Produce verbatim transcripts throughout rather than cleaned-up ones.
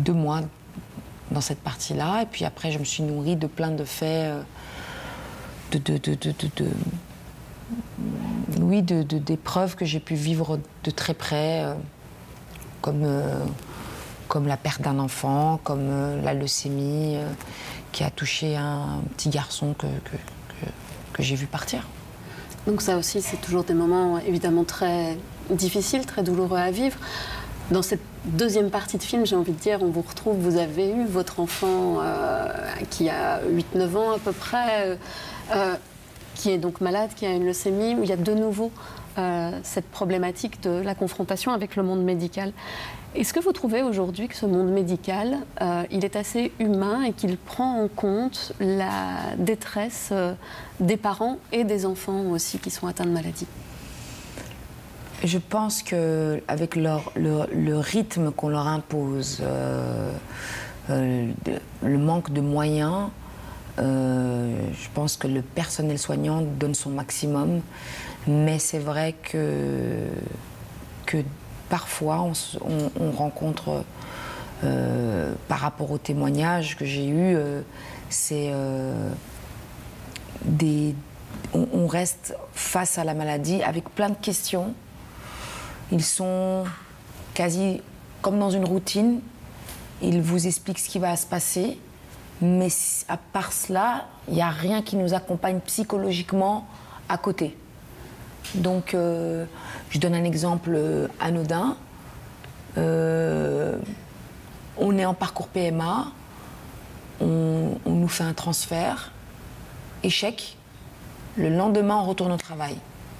deux mois dans cette partie-là. Et puis après, je me suis nourrie de plein de faits, euh, de, de, de, de, de, de, oui, de, de, d'épreuves que j'ai pu vivre de très près, euh, comme, euh, comme la perte d'un enfant, comme euh, la leucémie, euh, qui a touché un petit garçon que, que, que, que j'ai vu partir. Donc ça aussi, c'est toujours des moments évidemment très difficiles, très douloureux à vivre. Dans cette deuxième partie de film, j'ai envie de dire, on vous retrouve, vous avez eu votre enfant euh, qui a huit neuf ans à peu près, euh, qui est donc malade, qui a une leucémie, où il y a de nouveau euh, cette problématique de la confrontation avec le monde médical. Est-ce que vous trouvez aujourd'hui que ce monde médical, euh, il est assez humain et qu'il prend en compte la détresse euh, des parents et des enfants aussi qui sont atteints de maladie ? Je pense qu'avec le, le rythme qu'on leur impose, euh, euh, le manque de moyens, euh, je pense que le personnel soignant donne son maximum. Mais c'est vrai que, que parfois on, on, on rencontre, euh, par rapport aux témoignages que j'ai eus, euh, c'est euh, des... On, on reste face à la maladie avec plein de questions. Ils sont quasi comme dans une routine. Ils vous expliquent ce qui va se passer. Mais à part cela, il n'y a rien qui nous accompagne psychologiquement à côté. Donc, euh, je donne un exemple euh, anodin. Euh, on est en parcours P M A. On, on nous fait un transfert. Échec. Le lendemain, on retourne au travail.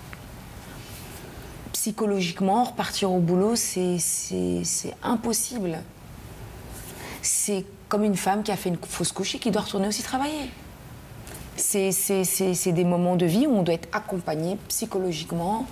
Psychologiquement, repartir au boulot, c'est, c'est, c'est impossible. C'est comme une femme qui a fait une fausse couche et qui doit retourner aussi travailler. C'est, c'est, c'est, c'est des moments de vie où on doit être accompagné psychologiquement.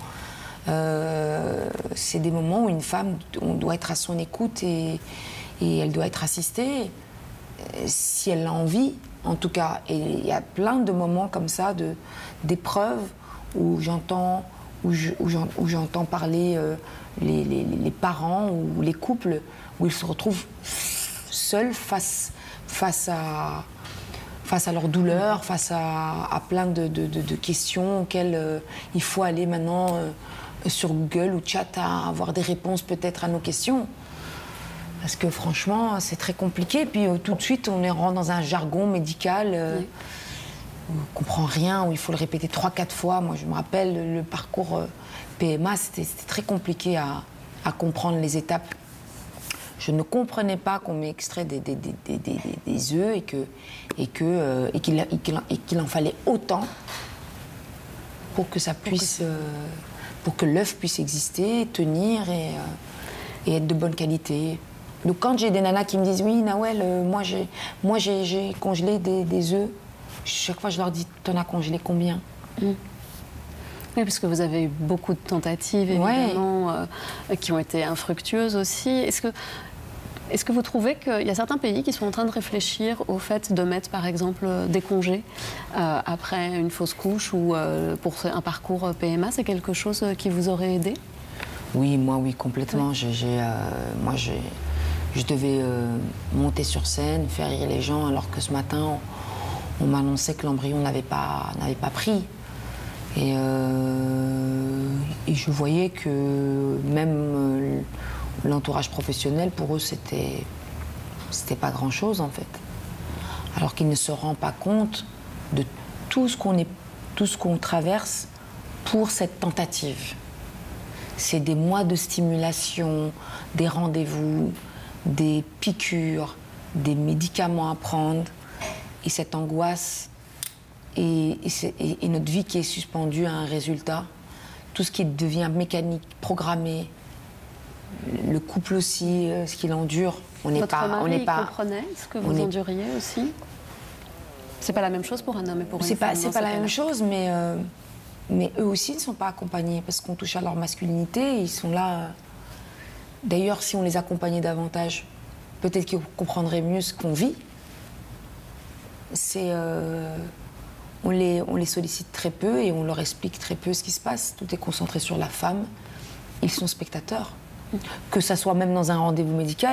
Euh, c'est des moments où une femme, on doit être à son écoute et, et elle doit être assistée, si elle a envie, en tout cas. Et il y a plein de moments comme ça, de, d'épreuves où j'entends... où, je, où, j'en, où j'entends parler euh, les, les, les parents ou les couples, où ils se retrouvent seuls face, face, à, face à leur douleur, face à, à plein de, de, de, de questions auxquelles euh, il faut aller maintenant euh, sur Google ou chat à avoir des réponses peut-être à nos questions. Parce que franchement, c'est très compliqué. Puis euh, tout de suite, on est rentre dans un jargon médical. Euh, oui. On ne comprend rien, où il faut le répéter trois, quatre fois. Moi, je me rappelle, le parcours P M A, c'était, c'était très compliqué à, à comprendre les étapes. Je ne comprenais pas qu'on m'extrait des, des, des, des, des, des œufs et, que, et, que, euh, et, qu'il, et, qu'il, et qu'il en fallait autant pour que ça puisse, euh, pour que l'œuf puisse exister, tenir et, euh, et être de bonne qualité. Donc quand j'ai des nanas qui me disent « Oui, Nawel, euh, moi, j'ai, moi j'ai, j'ai congelé des, des œufs », chaque fois, je leur dis, t'en as congelé combien ? mmh. Oui, parce que vous avez eu beaucoup de tentatives, évidemment, ouais. euh, qui ont été infructueuses aussi. Est-ce que, est-ce que vous trouvez qu'il y a certains pays qui sont en train de réfléchir au fait de mettre, par exemple, des congés euh, après une fausse couche ou euh, pour un parcours P M A ? C'est quelque chose qui vous aurait aidé ? Oui, moi, oui, complètement. Ouais. J'ai, j'ai, euh, moi, j'ai, je devais euh, monter sur scène, faire rire les gens, alors que ce matin... On, On m'annonçait que l'embryon n'avait pas, n'avait pas pris. Et, euh, et je voyais que même l'entourage professionnel, pour eux, c'était, c'était pas grand-chose, en fait. Alors qu'ils ne se rendent pas compte de tout ce qu'on est, tout ce qu'on traverse pour cette tentative. C'est des mois de stimulation, des rendez-vous, des piqûres, des médicaments à prendre. Et cette angoisse et, et, et notre vie qui est suspendue à un résultat, tout ce qui devient mécanique, programmé, le couple aussi, ce qu'il endure, on n'est pas, mari, on n'est pas. Il comprenait ce que vous enduriez aussi. C'est pas la même chose pour un homme et pour une c'est femme. Pas, c'est pas la même chose, mais euh, mais eux aussi ne sont pas accompagnés parce qu'on touche à leur masculinité. Ils sont là. D'ailleurs, si on les accompagnait davantage, peut-être qu'ils comprendraient mieux ce qu'on vit. C'est, euh, on, les, on les sollicite très peu et on leur explique très peu ce qui se passe. Tout est concentré sur la femme. Ils sont spectateurs. Que ça soit même dans un rendez-vous médical.